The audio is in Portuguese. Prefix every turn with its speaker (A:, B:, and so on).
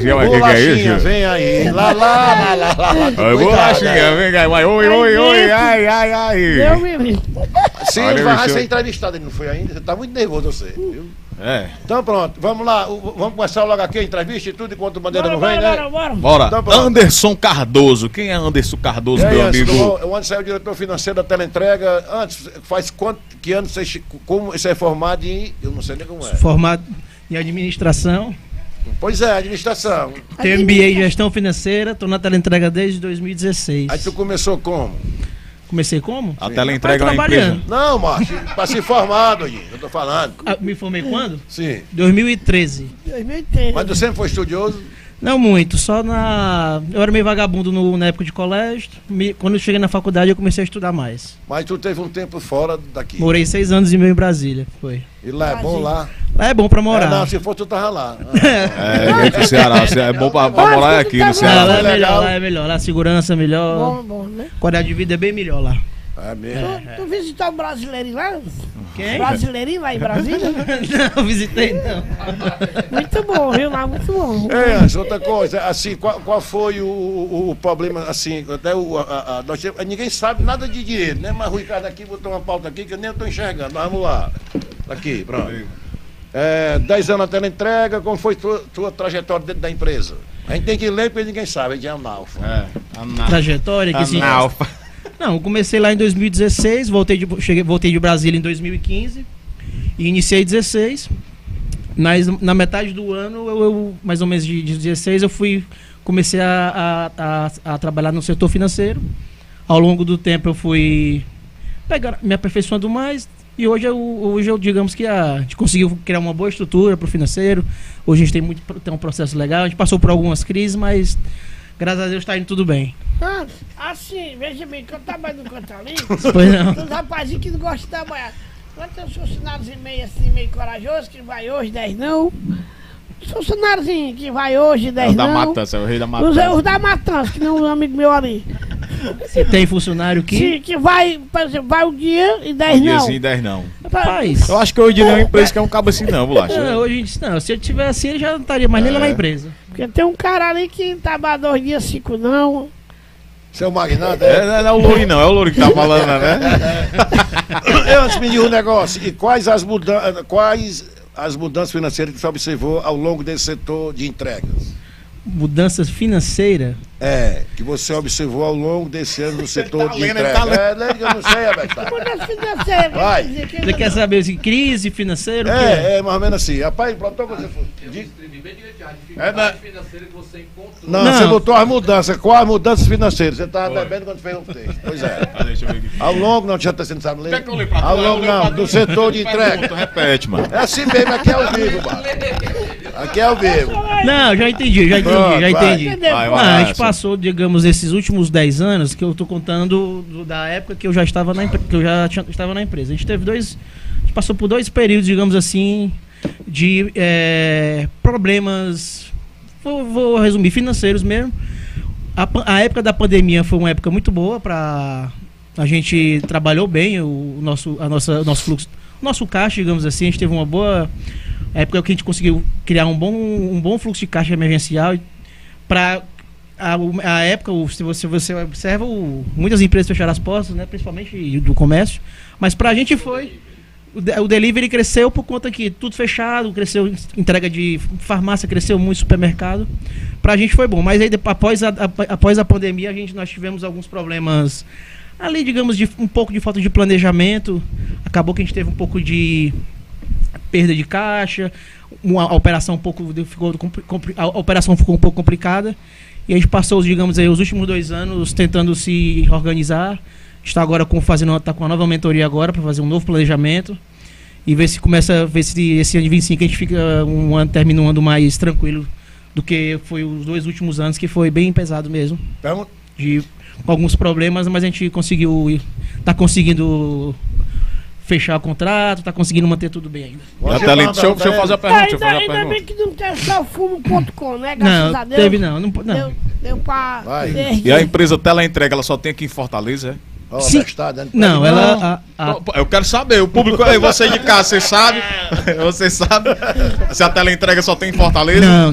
A: bolachinha, mas que é isso?
B: Vem aí. Lá.
A: Oi, bolachinha, vem cá. Mas oi, ai.
C: Eu me vi.
B: Sim,
A: Olha,
B: vai
A: bicho.
B: ser entrevistado, ele não foi ainda. Você tá muito nervoso, você, viu?
A: É.
B: Então pronto, vamos lá. Vamos começar logo aqui a entrevista e tudo, enquanto o Bandeira não vem, né?
A: Bora.
B: Então, pronto.
A: Anderson Cardoso. Quem é Anderson Cardoso,
B: E aí,
A: meu
B: Anderson,
A: amigo?
B: o Anderson é o diretor financeiro da Teleentrega. Antes, faz que ano como você é formado em... Eu não sei nem como é.
D: Formado em administração,
B: Pois é, administração.
D: tenho MBA em gestão financeira, estou na teleentrega desde 2016.
B: Aí tu começou como?
D: Comecei como?
A: A teleentrega é uma
D: trabalhando.
A: empresa.
B: Não, Márcio, pra se formar, doidinho, eu tô falando.
D: Me formei quando?
B: Sim.
D: 2013.
C: 2013.
B: Mas tu sempre foi estudioso?
D: Não muito, só na... Eu era meio vagabundo na época de colégio. Quando eu cheguei na faculdade eu comecei a estudar mais.
B: Mas tu teve um tempo fora daqui.
D: Morei 6 anos e meio em Brasília, foi.
B: E lá é bom lá?
D: Lá é bom pra morar.
B: Não, se for tu tava lá.
A: É, vem pro Ceará. É bom pra morar aqui no
D: Lá,
A: Ceará.
D: lá é melhor,
B: legal.
D: lá é melhor. Lá a segurança é melhor.
C: Bom, né?
D: Qualidade de vida é bem melhor lá.
B: É mesmo?
C: Tu visitou o brasileirinho lá?
D: Quem?
C: Brasileirinho lá em Brasília?
D: Não, visitei não.
C: Muito bom, viu lá? Muito bom.
B: É, Anderson, outra coisa, assim, qual foi o problema, assim, até ninguém sabe nada de dinheiro, né? Mas o Ricardo aqui botou uma pauta aqui que eu nem estou enxergando. Mas vamos lá. Aqui, pronto. 10 anos na teleentrega, como foi tua trajetória dentro da empresa? A gente tem que ler porque ninguém sabe, a gente é analfa.
D: Trajetória que sim.
A: Analfa.
D: Não, eu comecei lá em 2016, voltei de Brasília em 2015 e iniciei 16. Na metade do ano, eu mais ou menos de 16, comecei a trabalhar no setor financeiro. Ao longo do tempo eu fui me aperfeiçoando mais e hoje eu digamos que a gente conseguiu criar uma boa estrutura para o financeiro. Hoje a gente tem um processo legal, a gente passou por algumas crises, mas graças a Deus está indo tudo bem.
C: Assim, veja bem, que eu trabalho no canto ali,
D: Pois não.
C: tem uns rapazinhos que não gostam de trabalhar. Quando tem uns funcionários meio assim, meio corajosos, que vai hoje, 10 não. Os funcionários que vai hoje, 10
A: Da
C: não.
A: matança, é o rei da
C: Os
A: matança.
C: da matança, que não é um amigo meu ali.
D: Se tem funcionário que...
C: Que vai, por exemplo, vai um dia e 10 não.
A: Diazinho 10 não.
D: Rapaz,
A: Eu acho que hoje não é uma empresa que é um cabo assim não, bolacha.
D: hoje não, se eu tivesse assim, ele já não estaria mais nem lá na empresa.
C: Porque tem um cara ali que trabalha 2 dias, 5 não.
B: Seu magnata, é?
A: Não é o Louri não, é o Louri que tá falando, né?
B: Antes me diz um negócio, e quais as mudanças financeiras que você observou ao longo desse setor de entregas?
D: Mudanças financeiras.
B: Que você observou ao longo desse ano no setor
A: tá
B: de
A: lendo, ele
B: entregas.
A: tá lendo.
B: Que eu não sei, Abel.
C: Mudança financeira,
B: Vai.
C: quer dizer que
D: Você quer saber assim, crise financeira? o que é?
B: Mais ou menos assim. Rapaz, pronto, você foi.
A: né?
E: financeira que você encontrou.
B: Não,
D: Não.
B: você botou as mudanças. Quais as mudanças financeiras? Você estava bebendo quando fez um texto. Pois é.
A: Deixa eu ver aqui.
B: Ao longo, não, já você não sabe ler?
A: Quer que eu leia pra tu?
B: Ao
A: Eu
B: longo,
A: leio pra
B: não,
A: tu.
B: do setor de entrega.
A: Pergunta, repete, mano.
B: É assim mesmo, aqui é ao vivo, mano. Aqui é ao vivo.
D: Não, já entendi.
B: Pronto, vai.
C: Entendeu?
A: Vai,
D: Não, a gente
A: Márcio.
D: passou, digamos, esses últimos 10 anos, que eu tô contando da época que eu já estava na empresa. A gente passou por 2 períodos, digamos assim, de problemas, vou resumir, financeiros mesmo. A época da pandemia foi uma época muito boa a gente trabalhou bem o nosso fluxo, nosso caixa, digamos assim. A gente teve uma boa época que a gente conseguiu criar um bom fluxo de caixa emergencial para a época. Se você observa, muitas empresas fecharam as portas, né, principalmente do comércio, mas pra gente foi o delivery cresceu por conta que tudo fechado, cresceu entrega de farmácia, cresceu muito supermercado. Pra gente foi bom, mas aí após a pandemia nós tivemos alguns problemas ali, digamos, um pouco de falta de planejamento. Acabou que a gente teve um pouco de perda de caixa, a operação ficou um pouco complicada e a gente passou, digamos aí, os últimos 2 anos tentando se organizar. Está agora tá com uma nova mentoria agora para fazer um novo planejamento e ver se esse ano de 25 a gente termina um ano mais tranquilo do que foi os 2 últimos anos, que foi bem pesado mesmo. Com alguns problemas, mas a gente tá conseguindo fechar o contrato, está conseguindo manter tudo bem ainda.
A: Deixa eu fazer a pergunta.
C: Ainda bem que não tem só fumo.com, né? Graças a
D: Não,
C: Deus.
D: teve não.
C: Deu pra...
B: Vai.
A: E a empresa Teleentrega, ela só tem aqui em Fortaleza, é?
D: Sim. Não, ela...
A: Eu quero saber, o público aí, você de casa, você sabe? Você sabe? Se a Teleentrega só tem em Fortaleza?
D: Não.